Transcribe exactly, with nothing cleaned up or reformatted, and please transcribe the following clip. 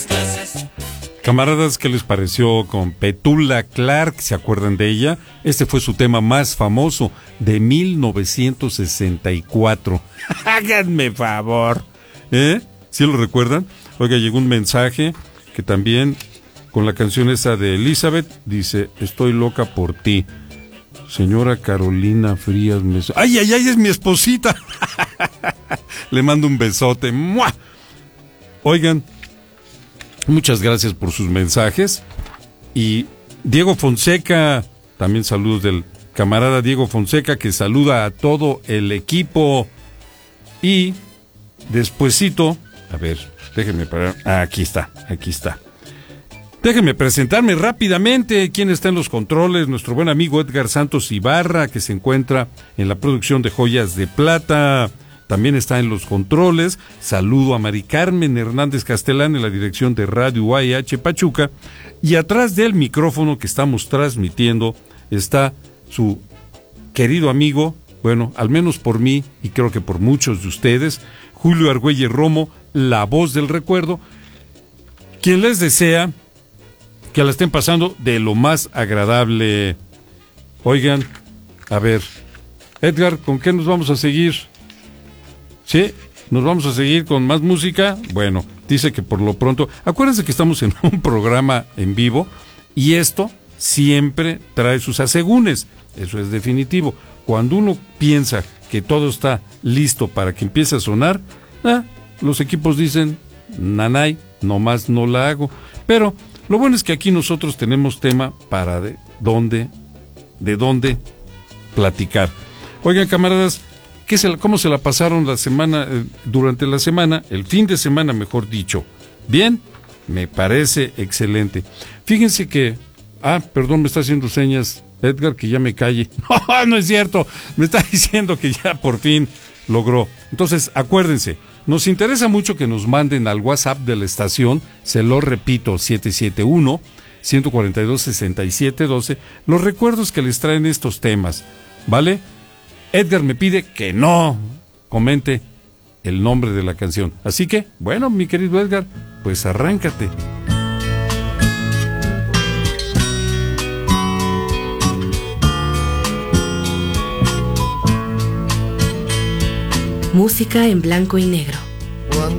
Camaradas, ¿qué les pareció con Petula Clark? ¿Se acuerdan de ella? Este fue su tema más famoso de mil novecientos sesenta y cuatro. Háganme favor. ¿Eh? ¿Sí lo recuerdan? Oiga, llegó un mensaje que también con la canción esa de Elizabeth dice: estoy loca por ti. Señora Carolina Frías me... ¡Ay, ay, ay! Es mi esposita. Le mando un besote. ¡Mua! Oigan, muchas gracias por sus mensajes. Y Diego Fonseca, también saludos del camarada Diego Fonseca, que saluda a todo el equipo. Y despuesito, a ver, déjenme parar. Ah, aquí está, aquí está. Déjenme presentarme rápidamente quién está en los controles. Nuestro buen amigo Edgar Santos Ibarra, que se encuentra en la producción de Joyas de Plata. También está en los controles. Saludo a Mari Carmen Hernández Castelán en la dirección de Radio U A H Pachuca. Y atrás del micrófono que estamos transmitiendo está su querido amigo, bueno, al menos por mí y creo que por muchos de ustedes, Julio Argüelles Romo, la voz del recuerdo, quien les desea que la estén pasando de lo más agradable. Oigan, a ver, Edgar, ¿con qué nos vamos a seguir? ¿Sí? ¿Nos vamos a seguir con más música? Bueno, dice que por lo pronto... Acuérdense que estamos en un programa en vivo y esto siempre trae sus asegúnes. Eso es definitivo. Cuando uno piensa que todo está listo para que empiece a sonar, ah, los equipos dicen, nanay, nomás no la hago. Pero lo bueno es que aquí nosotros tenemos tema para de dónde, de dónde platicar. Oigan, camaradas, ¿qué se, ¿cómo se la pasaron la semana, eh, durante la semana, el fin de semana, mejor dicho? ¿Bien? Me parece excelente. Fíjense que, ah, perdón, me está haciendo señas Edgar que ya me calle. No, no es cierto, me está diciendo que ya por fin logró. Entonces, acuérdense, nos interesa mucho que nos manden al WhatsApp de la estación, se lo repito, siete siete uno, uno cuatro dos, seis siete uno dos, los recuerdos que les traen estos temas, ¿vale? Edgar me pide que no comente el nombre de la canción. Así que, bueno, mi querido Edgar, pues arráncate. Música en blanco y negro.